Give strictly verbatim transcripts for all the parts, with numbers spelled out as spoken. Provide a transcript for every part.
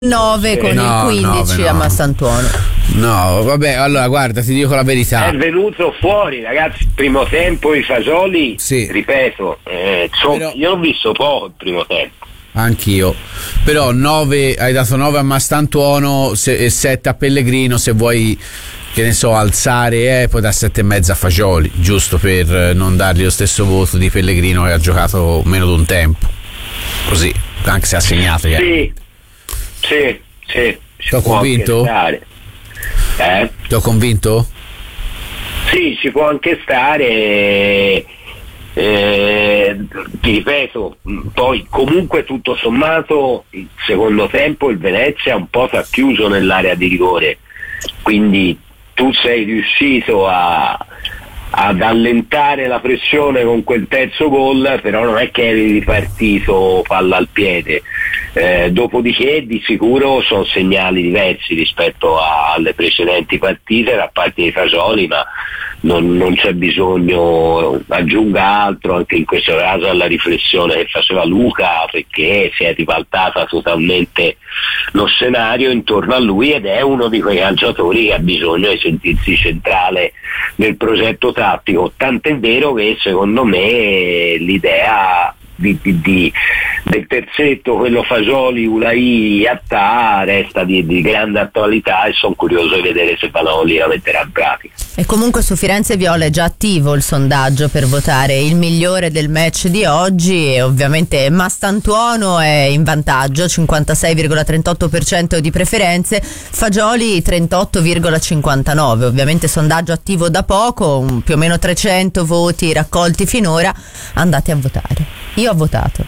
nove con no, il quindici nove, no. a Massantuono. No, vabbè, allora guarda, ti dico la verità. È venuto fuori, ragazzi, il primo tempo i Fagioli, sì. ripeto, eh, so, Però... io ho visto poco il primo tempo. Anch'io, però nove, hai dato nove a Massantuono e sette a Pellegrino. Se vuoi, che ne so, alzare, eh, poi da sette e mezza a Fagioli, giusto per non dargli lo stesso voto di Pellegrino che ha giocato meno di un tempo, così, anche se ha segnato. Sì, eh. sì, sì. Ti ho convinto? Eh? Ti ho convinto? Sì, ci può anche stare. Eh, ti ripeto, poi comunque tutto sommato il secondo tempo il Venezia un po' t'ha chiuso nell'area di rigore, quindi tu sei riuscito a, ad allentare la pressione con quel terzo gol, però non è che eri ripartito palla al piede. Eh, dopodiché di sicuro sono segnali diversi rispetto a, alle precedenti partite da parte dei Fagioli, ma non, non c'è bisogno, aggiunga altro anche in questo caso alla riflessione che faceva Luca, perché si è ribaltata totalmente lo scenario intorno a lui ed è uno di quei calciatori che ha bisogno di sentirsi centrale nel progetto tattico, tant'è vero che secondo me l'idea Di, di, di, del terzetto, quello Fagioli, Ulai, Attà, resta di, di grande attualità e sono curioso di vedere se Vanoli la metterà in pratica. E comunque su Firenze Viola è già attivo il sondaggio per votare il migliore del match di oggi e ovviamente Massantuono è in vantaggio, cinquantasei virgola trentotto per cento di preferenze, Fagioli trentotto virgola cinquantanove, ovviamente sondaggio attivo da poco, un, più o meno trecento voti raccolti finora, andate a votare. Io ho votato.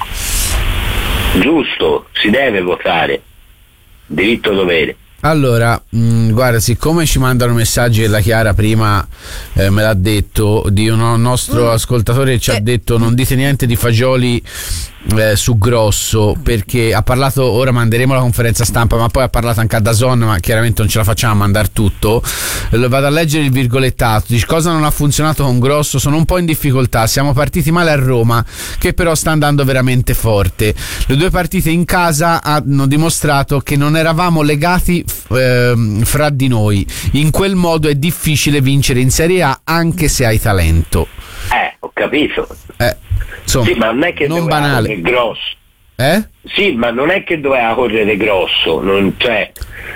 Giusto, si deve votare, diritto dovere. Allora, mh, guarda, siccome ci mandano messaggi e la Chiara prima eh, me l'ha detto, di un nostro mm. ascoltatore che ci eh. ha detto non dite niente di Fagioli eh, su Grosso, perché ha parlato, ora manderemo la conferenza stampa, ma poi ha parlato anche a DAZN, ma chiaramente non ce la facciamo a mandare tutto. Vado a leggere il virgolettato, dice: cosa non ha funzionato con Grosso? Sono un po' in difficoltà, siamo partiti male a Roma che però sta andando veramente forte, le due partite in casa hanno dimostrato che non eravamo legati eh, fra di noi, in quel modo è difficile vincere in Serie A anche se hai talento. Eh, ho capito. Eh, insomma, sì, ma non è che non doveva banale. correre grosso. Eh? Sì, ma non è che doveva correre grosso, non c'è.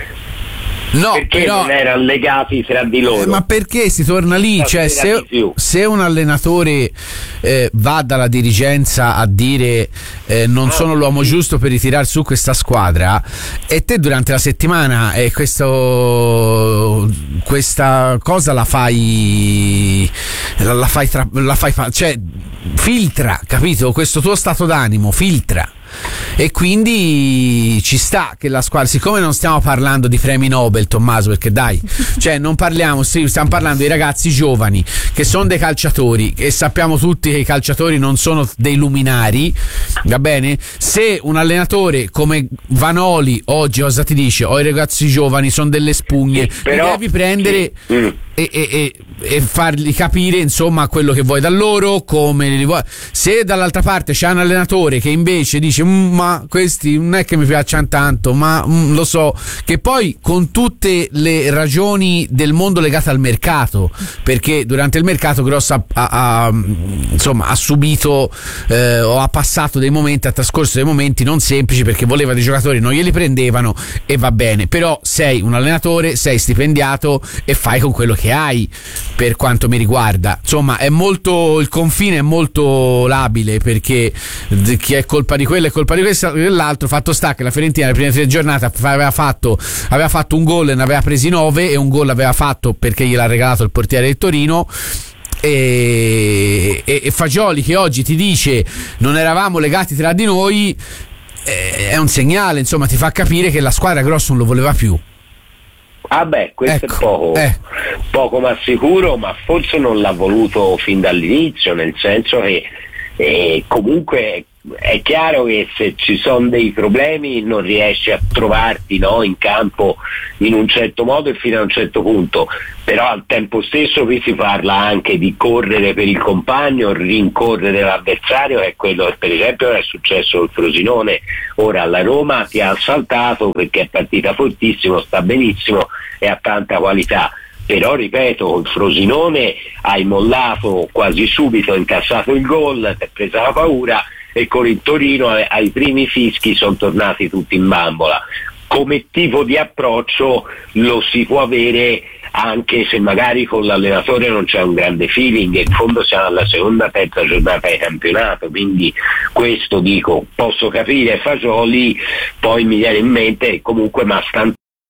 No, perché però, non erano legati tra di loro. Eh, ma perché si torna lì? Cioè, se, se un allenatore eh, va dalla dirigenza a dire eh, non no, sono l'uomo sì. giusto per ritirare su questa squadra, e te durante la settimana eh, questo, questa cosa la fai la, la fai tra, la fai cioè filtra, capito? Questo tuo stato d'animo filtra. E quindi ci sta che la squadra, siccome non stiamo parlando di premi Nobel, Tommaso, perché dai, cioè non parliamo, sì, stiamo parlando di ragazzi giovani che sono dei calciatori e sappiamo tutti che i calciatori non sono dei luminari, va bene? Se un allenatore come Vanoli oggi cosa ti dice? O oh, i ragazzi giovani sono delle spugne, sì, però, devi prendere sì. mm. e, e, e, e fargli capire insomma quello che vuoi da loro, come li vuoi. Se dall'altra parte c'è un allenatore che invece dice ma questi non è che mi piacciono tanto, ma mm, lo so, che poi con tutte le ragioni del mondo legate al mercato, perché durante il mercato Grosso ha, ha, ha insomma ha subito eh, o ha passato dei momenti, ha trascorso dei momenti non semplici perché voleva dei giocatori, non glieli prendevano e va bene, però sei un allenatore, sei stipendiato e fai con quello che hai, per quanto mi riguarda. Insomma è molto, il confine è molto labile, perché chi è colpa di quello è colpa di questo e dell'altro. Fatto sta che la Fiorentina le prime tre giornate aveva fatto, aveva fatto un gol e ne aveva presi nove, e un gol l'aveva fatto perché gliel'ha regalato il portiere del Torino. E, e, e Fagioli che oggi ti dice non eravamo legati tra di noi eh, è un segnale, insomma ti fa capire che la squadra Grosso non lo voleva più. Ah beh, questo ecco, è poco, eh. poco ma sicuro, ma forse non l'ha voluto fin dall'inizio, nel senso che eh, comunque è chiaro che se ci sono dei problemi non riesci a trovarti, no, in campo in un certo modo e fino a un certo punto, però al tempo stesso qui si parla anche di correre per il compagno, rincorrere l'avversario, è quello che per esempio è successo al Frosinone. Ora alla Roma ti ha assaltato perché è partita fortissimo, sta benissimo e ha tanta qualità, però ripeto, il Frosinone hai mollato quasi subito, hai incassato il gol, ti è presa la paura e con il Torino ai primi fischi sono tornati tutti in bambola. Come tipo di approccio lo si può avere anche se magari con l'allenatore non c'è un grande feeling, e in fondo siamo alla seconda, terza giornata di campionato, quindi questo dico, posso capire Fagioli, poi mi viene in mente comunque Mastantuono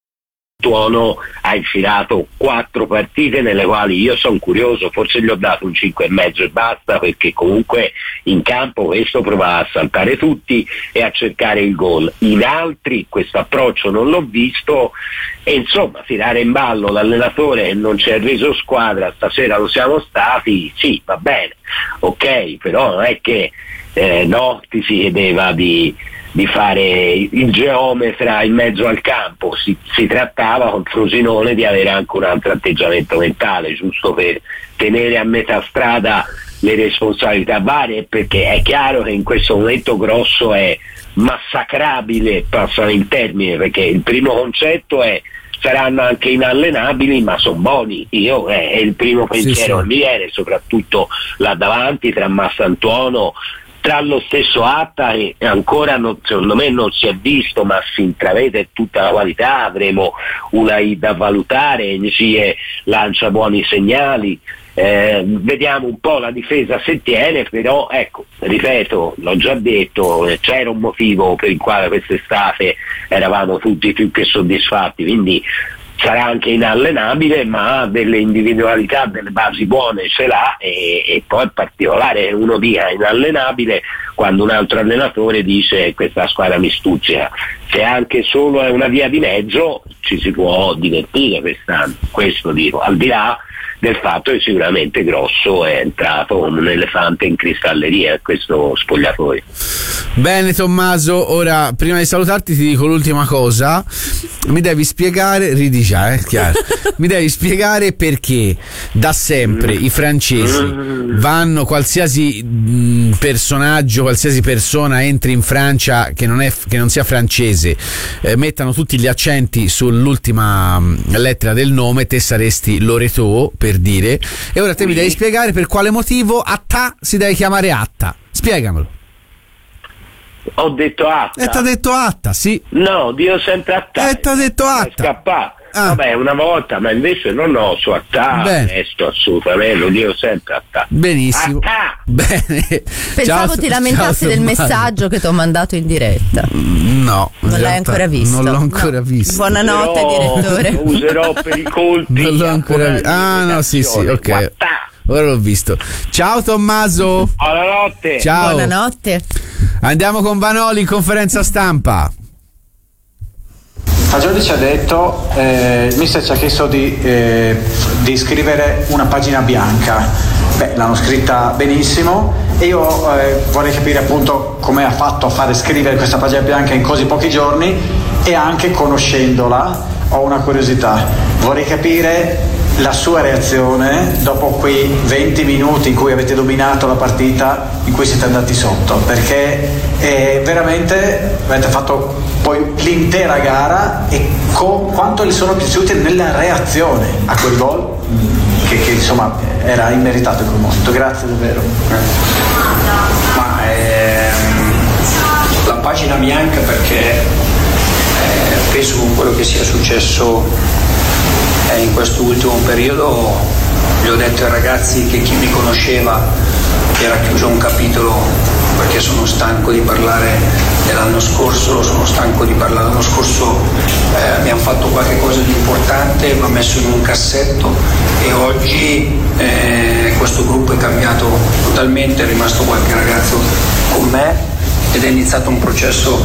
ha infilato quattro partite nelle quali io sono curioso, forse gli ho dato un cinque e mezzo e basta, perché comunque in campo questo provava a saltare tutti e a cercare il gol. In altri questo approccio non l'ho visto, e insomma tirare in ballo l'allenatore non ci ha reso squadra, stasera lo siamo stati, sì, va bene, ok, però non è che eh, no, ti si chiedeva di di fare il geometra in mezzo al campo, si, si trattava con Frosinone di avere anche un altro atteggiamento mentale, giusto per tenere a metà strada le responsabilità varie, perché è chiaro che in questo momento Grosso è massacrabile, passano il termine, perché il primo concetto è saranno anche inallenabili ma sono buoni, io eh, è il primo pensiero che mi viene, soprattutto là davanti tra Mastantuono, tra lo stesso Atta, e ancora non, secondo me non si è visto, ma si intravede tutta la qualità, avremo una I da valutare, Ncie lancia buoni segnali, eh, vediamo un po' la difesa se tiene, però ecco, ripeto, l'ho già detto, c'era un motivo per il quale quest'estate eravamo tutti più che soddisfatti, quindi sarà anche inallenabile, ma delle individualità, delle basi buone ce l'ha, e, e poi è particolare uno dica inallenabile quando un altro allenatore dice questa squadra mi stuzzica. Se anche solo è una via di mezzo ci si può divertire quest'anno, questo dico, al di là del fatto che sicuramente Grosso è entrato come un elefante in cristalleria in questo spogliatoio. Bene Tommaso, ora prima di salutarti ti dico l'ultima cosa, mi devi spiegare, ridi già, eh, chiaro, mi devi spiegare perché da sempre i francesi vanno, qualsiasi mh, personaggio, qualsiasi persona entri in Francia che non, è, che non sia francese, eh, mettano tutti gli accenti sull'ultima mh, lettera del nome, te saresti Loreto per dire, e ora te mi devi spiegare per quale motivo Atta si deve chiamare Atta, spiegamelo. Ho detto Atta. E t'ha detto Atta, sì. No, Dio sempre Atta. E t'ha detto Atta. Scappato. Ah. Vabbè, una volta, ma invece non ho su Atta, resto assolutamente, lo dico sempre Atta. Benissimo. Atta. Bene. Pensavo ciao, ti lamentassi ciao, del Tommaso. messaggio che ti ho mandato in diretta. No. Non l'hai ancora visto? Non l'ho ancora no. visto. Buonanotte, Però direttore. Lo userò per i colpi. Non l'ho ancora visto. Ah, no, sì, sì, ok. Atta. Ora l'ho visto. Ciao Tommaso. Buonanotte. Ciao. Buonanotte. Andiamo con Vanoli in conferenza stampa. Fagioli ci ha detto, eh, il mister ci ha chiesto di, eh, di scrivere una pagina bianca. Beh, l'hanno scritta benissimo e io eh, vorrei capire appunto come ha fatto a fare scrivere questa pagina bianca in così pochi giorni, e anche conoscendola ho una curiosità. Vorrei capire la sua reazione dopo quei venti minuti in cui avete dominato la partita, in cui siete andati sotto, perché eh, veramente avete fatto poi l'intera gara, e con, quanto gli sono piaciuti nella reazione a quel gol che, che insomma era immeritato in quel momento. Grazie davvero. Ma ehm, la pagina bianca perché eh, penso con quello che sia successo eh, in questo ultimo periodo, gli ho detto ai ragazzi che chi mi conosceva era chiuso un capitolo, perché sono stanco di parlare dell'anno scorso, sono stanco di parlare l'anno scorso, eh, abbiamo fatto qualche cosa di importante, va messo in un cassetto, e oggi eh, questo gruppo è cambiato totalmente, è rimasto qualche ragazzo con me ed è iniziato un processo,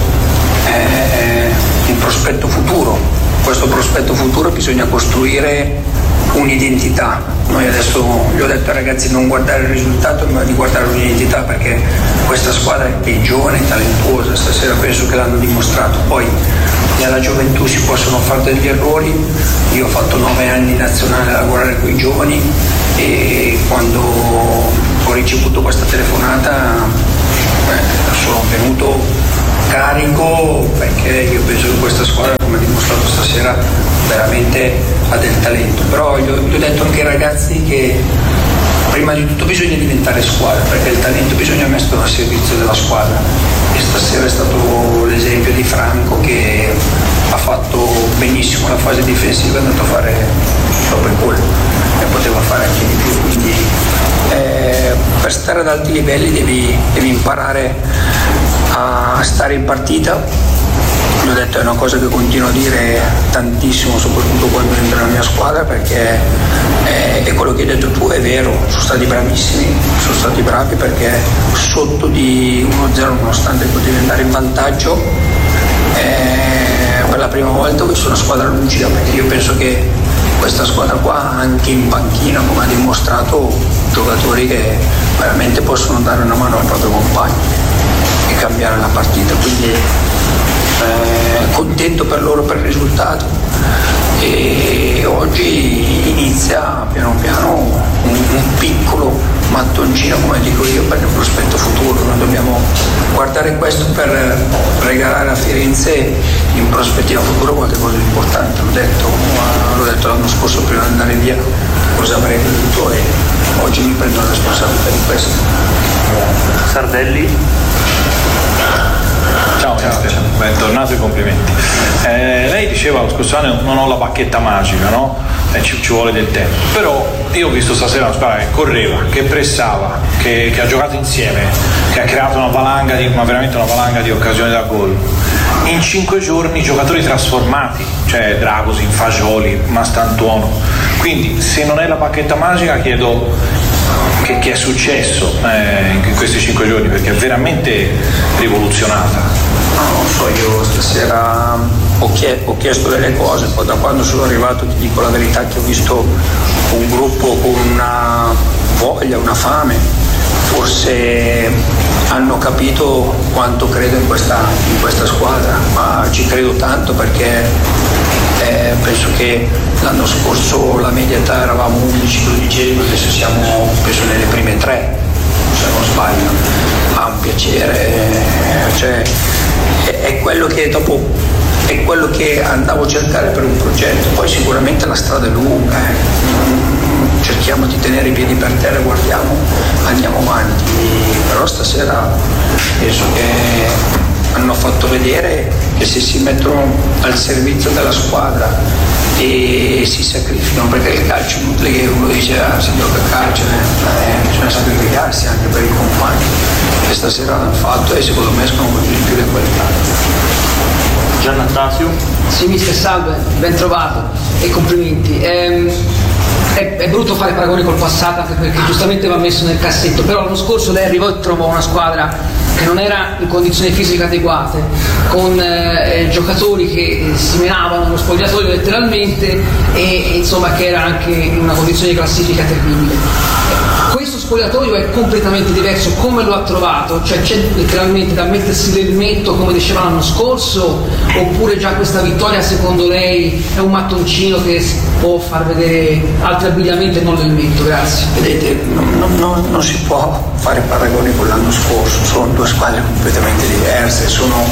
eh, un prospetto futuro. Questo prospetto futuro bisogna costruire un'identità. Noi adesso gli ho detto ai ragazzi non guardare il risultato ma di guardare un'identità, perché questa squadra è giovane, talentuosa, stasera penso che l'hanno dimostrato. Poi nella gioventù si possono fare degli errori, io ho fatto nove anni nazionale a lavorare con i giovani e quando ho ricevuto questa telefonata beh, sono venuto carico, perché io penso che questa squadra, come ha dimostrato stasera, veramente ha del talento. Però gli ho, gli ho detto anche ai ragazzi che prima di tutto bisogna diventare squadra, perché il talento bisogna metterlo a servizio della squadra, e stasera è stato l'esempio di Franco che ha fatto benissimo la fase difensiva, è andato a fare dopo il gol e poteva fare anche di più, quindi eh, per stare ad alti livelli devi, devi imparare a stare in partita. Gli ho detto, è una cosa che continuo a dire tantissimo, soprattutto quando entro nella mia squadra, perché è, è quello che hai detto tu, è vero, sono stati bravissimi, sono stati bravi, perché sotto di uno zero, nonostante potevi andare in vantaggio, eh, per la prima volta ho visto una squadra lucida, perché io penso che questa squadra qua, anche in panchina, come ha dimostrato, giocatori che veramente possono dare una mano al proprio compagno e cambiare la partita, quindi eh, contento per loro per il risultato, e oggi inizia piano piano un, un piccolo mattoncino, come dico io, per il prospetto futuro. Noi dobbiamo guardare questo per regalare a Firenze in prospettiva futuro qualche cosa di importante. L'ho detto, l'ho detto l'anno scorso prima di andare via cosa avrei voluto, e oggi mi prendo la responsabilità di questo. Sardelli. Ciao, Ciao. Bentornato e complimenti. Eh, lei diceva lo scorso anno non ho la bacchetta magica, no? E ci, ci vuole del tempo. Però io ho visto stasera una squadra che correva, che pressava, che, che ha giocato insieme, che ha creato una valanga di, ma veramente una valanga di occasioni da gol. In cinque giorni giocatori trasformati, cioè Dragosin, Fagioli, Mastantuono. Quindi se non è la bacchetta magica chiedo che, che è successo eh, in questi cinque giorni, perché è veramente rivoluzionata. Non so, io stasera ho, chie- ho chiesto delle cose, poi da quando sono arrivato ti dico la verità che ho visto un gruppo con una voglia, una fame, forse hanno capito quanto credo in questa, in questa squadra, ma ci credo tanto perché eh, penso che l'anno scorso la media età eravamo undici dodici, adesso siamo penso nelle prime tre, se non sbaglio. Ha un piacere, cioè è, è quello che dopo è quello che andavo a cercare per un progetto. Poi sicuramente la strada è lunga, eh. cerchiamo di tenere i piedi per terra, guardiamo, andiamo avanti, però stasera penso che hanno fatto vedere che se si mettono al servizio della squadra e si sacrificano, perché il calcio è inutile che uno dice ah, si gioca a calcio, eh, bisogna sacrificarsi anche per i compagni, e stasera l'hanno fatto e secondo me sono venuti di più le qualità. Giannattasio. Sì, mister, salve, ben trovato e complimenti. Ehm, è, è brutto fare paragoni col passato, anche perché giustamente va messo nel cassetto, però l'anno scorso lei arrivò e trovò una squadra che non era in condizioni fisiche adeguate, con eh, giocatori che si menavano nello spogliatoio letteralmente e, e insomma che era anche in una condizione di classifica terribile. Questo spogliatoio è completamente diverso, come lo ha trovato? Cioè c'è letteralmente da mettersi l'elmetto come diceva l'anno scorso, oppure già questa vittoria secondo lei è un mattoncino che può far vedere altri abbigliamenti e non l'elmetto? Grazie. Vedete, non, non, non, non si può fare paragoni con l'anno scorso, sono due squadre completamente diverse, sono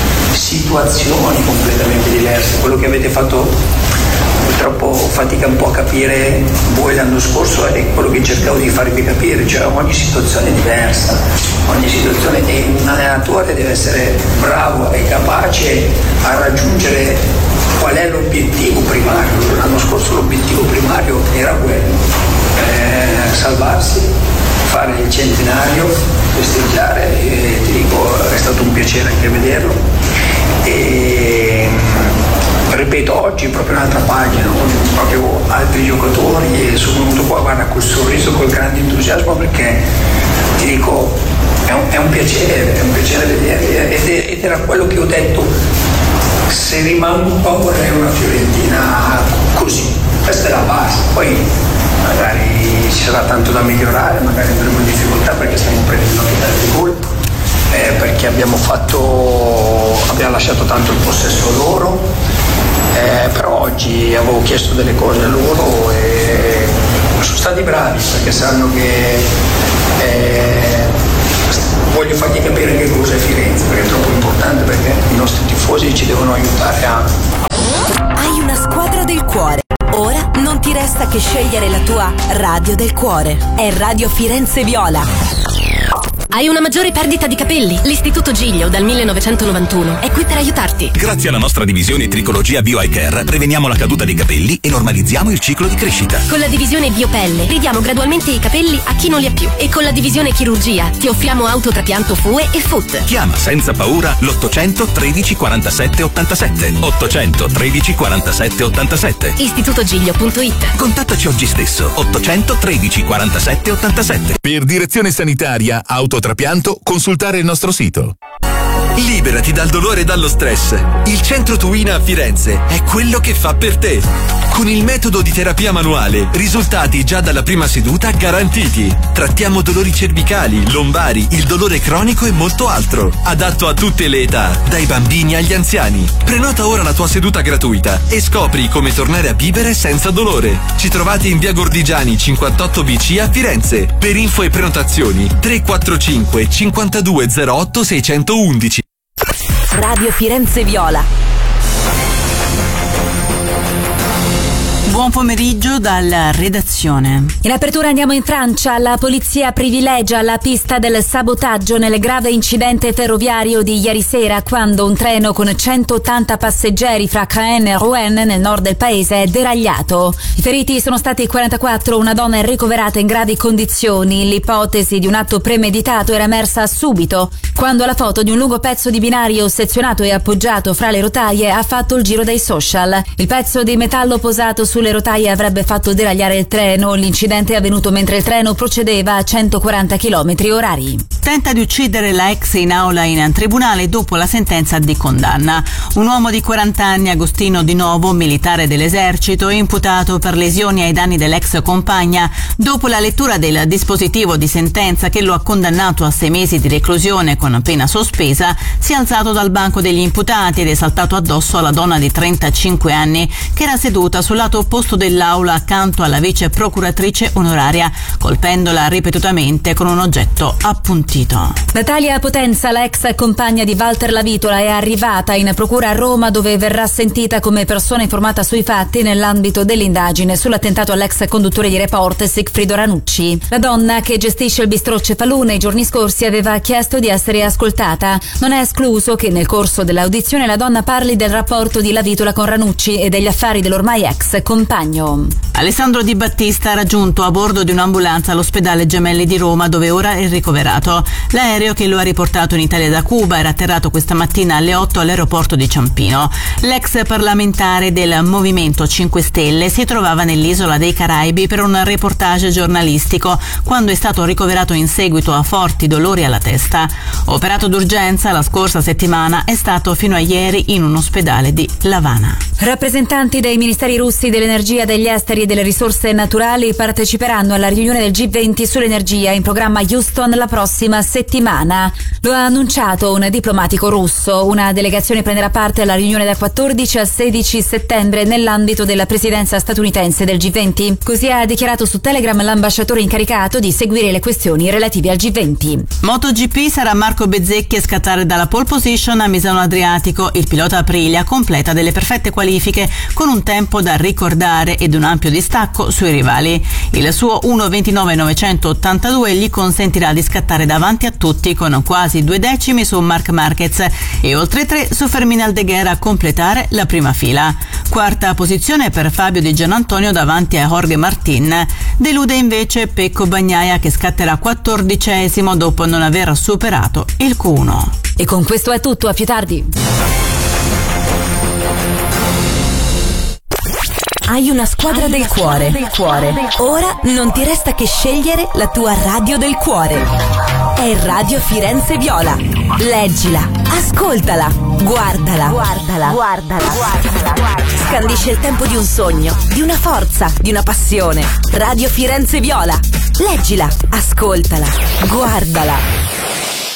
situazioni completamente diverse. Quello che avete fatto purtroppo fatica un po' a capire voi l'anno scorso è quello che cercavo di farvi capire, cioè ogni situazione è diversa, ogni situazione, e un allenatore deve essere bravo e capace a raggiungere qual è l'obiettivo primario. L'anno scorso l'obiettivo primario era quello, eh, salvarsi, fare il centenario, festeggiare, e ti dico è stato un piacere anche vederlo, e ripeto oggi è proprio un'altra pagina, proprio altri giocatori, e sono venuto qua guarda col sorriso, col grande entusiasmo, perché ti dico è un, è un piacere, è un piacere vedere, ed, ed era quello che ho detto, se rimango qua vorrei una Fiorentina così, questa è la base, poi magari ci sarà tanto da migliorare, magari andremo in difficoltà perché stiamo prendendo anche tanti gol, eh, perché abbiamo fatto abbiamo lasciato tanto il possesso loro, eh, però oggi avevo chiesto delle cose a loro e sono stati bravi perché sanno che eh, voglio fargli capire che cosa è Firenze, perché è troppo importante, perché i nostri tifosi ci devono aiutare a... Hai una squadra del cuore. Ora non ti resta che scegliere la tua radio del cuore. È Radio Firenze Viola. Hai una maggiore perdita di capelli? L'Istituto Giglio dal millenovecentonovantuno è qui per aiutarti. Grazie alla nostra divisione Tricologia Bio Eye Care preveniamo la caduta dei capelli e normalizziamo il ciclo di crescita. Con la divisione Biopelle ridiamo gradualmente i capelli a chi non li ha più. E con la divisione Chirurgia ti offriamo autotrapianto F U E e F U T. Chiama senza paura l'ottocento tredici quarantasette ottantasette. ottocento tredici quarantasette ottantasette. istitutogiglio punto it. Contattaci oggi stesso. ottocento tredici quarantasette ottantasette. Per direzione sanitaria, autotrapianto, consultare il nostro sito. Liberati dal dolore e dallo stress. Il centro Tuina a Firenze è quello che fa per te. Con il metodo di terapia manuale, risultati già dalla prima seduta garantiti. Trattiamo dolori cervicali, lombari, il dolore cronico e molto altro. Adatto a tutte le età, dai bambini agli anziani. Prenota ora la tua seduta gratuita e scopri come tornare a vivere senza dolore. Ci trovate in via Gordigiani cinquantotto B C a Firenze. Per info e prenotazioni tre quattro cinque cinquantadue zero otto seicentoundici. Radio Firenze Viola. Buon pomeriggio dalla redazione. In apertura andiamo in Francia. La polizia privilegia la pista del sabotaggio nel grave incidente ferroviario di ieri sera, quando un treno con centottanta passeggeri fra Caen e Rouen nel nord del paese è deragliato. I feriti sono stati quarantaquattro, una donna è ricoverata in gravi condizioni. L'ipotesi di un atto premeditato era emersa subito, quando la foto di un lungo pezzo di binario sezionato e appoggiato fra le rotaie ha fatto il giro dei social. Il pezzo di metallo posato sulle rotaie avrebbe fatto deragliare il treno. L'incidente è avvenuto mentre il treno procedeva a centoquaranta chilometri orari. Tenta di uccidere la ex in aula in tribunale dopo la sentenza di condanna. Un uomo di quaranta anni, Agostino Di Novo, militare dell'esercito, è imputato per lesioni ai danni dell'ex compagna dopo la lettura del dispositivo di sentenza che lo ha condannato a sei mesi di reclusione con pena sospesa. Si è alzato dal banco degli imputati ed è saltato addosso alla donna di trentacinque anni che era seduta sul lato opposto dell'aula accanto alla vice procuratrice onoraria, colpendola ripetutamente con un oggetto appuntito. Natalia Potenza, la ex compagna di Walter Lavitola, è arrivata in procura a Roma, dove verrà sentita come persona informata sui fatti nell'ambito dell'indagine sull'attentato all'ex conduttore di Report Sigfrido Ranucci. La donna, che gestisce il bistrò Cefalù, nei giorni scorsi aveva chiesto di essere ascoltata. Non è escluso che nel corso dell'audizione la donna parli del rapporto di Lavitola con Ranucci e degli affari dell'ormai ex compagno. Alessandro Di Battista, raggiunto a bordo di un'ambulanza all'ospedale Gemelli di Roma, dove ora è ricoverato. L'aereo che lo ha riportato in Italia da Cuba era atterrato questa mattina alle otto all'aeroporto di Ciampino. L'ex parlamentare del Movimento cinque Stelle si trovava nell'isola dei Caraibi per un reportage giornalistico quando è stato ricoverato in seguito a forti dolori alla testa. Operato d'urgenza la scorsa settimana, è stato fino a ieri in un ospedale di L'Avana. Rappresentanti dei ministeri russi dell'energia, degli esteri e delle risorse naturali parteciperanno alla riunione del G venti sull'energia in programma a Houston la prossima settimana. Lo ha annunciato un diplomatico russo. Una delegazione prenderà parte alla riunione dal quattordici al sedici settembre nell'ambito della presidenza statunitense del G venti. Così ha dichiarato su Telegram l'ambasciatore incaricato di seguire le questioni relative al G venti. MotoGP sarà Marco Bezzecchi a scattare dalla pole position a Misano Adriatico. Il pilota Aprilia completa delle perfette qualifiche con un tempo da ricordare ed un ampio distacco sui rivali. Il suo uno ventinove novecentottantadue gli consentirà di scattare davanti a tutti con quasi due decimi su Marc Marquez e oltre tre su Fermin Aldeguer a completare la prima fila. Quarta posizione per Fabio Di Gianantonio davanti a Jorge Martin. Delude invece Pecco Bagnaia, che scatterà quattordicesimo dopo non aver superato il Q uno. E con questo è tutto, a più tardi. Hai una squadra del cuore. del cuore. Ora non ti resta che scegliere la tua radio del cuore. È Radio Firenze Viola. Leggila, ascoltala, guardala, guardala, guardala, guardala, guardala. Scandisce il tempo di un sogno, di una forza, di una passione. Radio Firenze Viola. Leggila, ascoltala, guardala.